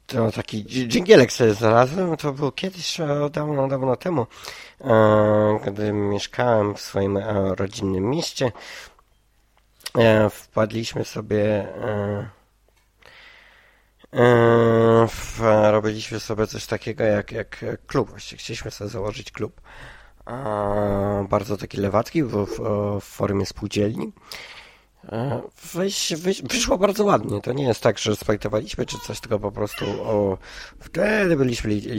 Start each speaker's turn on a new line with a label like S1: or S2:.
S1: To taki dżingielek sobie znalazłem, to było kiedyś, dawno, dawno temu, gdy mieszkałem w swoim rodzinnym mieście. Wpadliśmy sobie, robiliśmy sobie coś takiego jak klub, właściwie chcieliśmy sobie założyć klub. Bardzo taki lewacki, w formie spółdzielni. Wyszło bardzo ładnie. To nie jest tak, że spektowaliśmy czy coś, tylko po prostu wtedy byliśmy